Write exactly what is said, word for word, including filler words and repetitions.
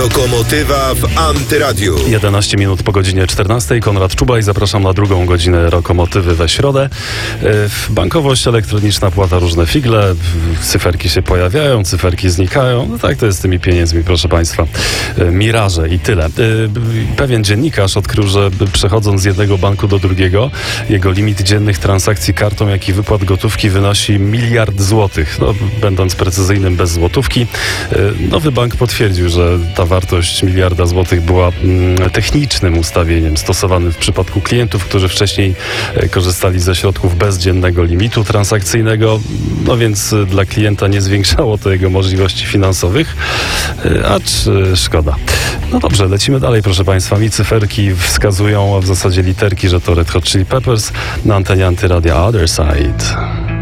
Rokomotywa w Antyradiu. jedenaście minut po godzinie czternastej. Konrad Czubaj, zapraszam na drugą godzinę Rokomotywy we środę. Bankowość elektroniczna płata różne figle, cyferki się pojawiają, cyferki znikają. No tak to jest z tymi pieniędzmi, proszę Państwa. Miraże i tyle. Pewien dziennikarz odkrył, że przechodząc z jednego banku do drugiego, jego limit dziennych transakcji kartą, jak i wypłat gotówki wynosi miliard złotych. No, będąc precyzyjnym, bez złotówki. Nowy bank potwierdził, że ta wartość miliarda złotych była mm, technicznym ustawieniem stosowanym w przypadku klientów, którzy wcześniej e, korzystali ze środków bez dziennego limitu transakcyjnego, no więc e, dla klienta nie zwiększało to jego możliwości finansowych, e, acz e, szkoda. No dobrze, lecimy dalej, proszę Państwa. Mi cyferki wskazują, a w zasadzie literki, że to Red Hot Chili Peppers na antenie Antyradia Other Side.